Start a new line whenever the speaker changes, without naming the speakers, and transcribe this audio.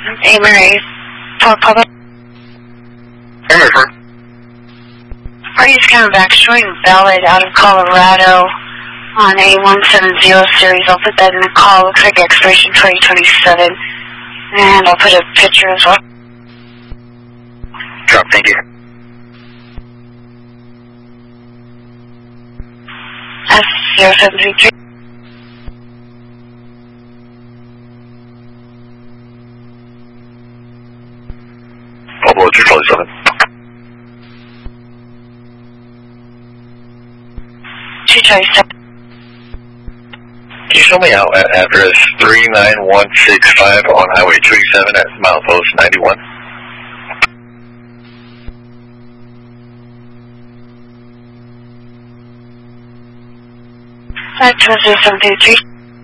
Amory for public.
Amory for.
Are you coming back showing valid out of Colorado on A170 series? I'll put that in the call. Looks like expiration 2027. And I'll put a picture as well.
Drop, thank you.
S0733.
Pablo 227.
227.
Can you show me out at address 39165 on Highway 287 at milepost 91?
That's 0733.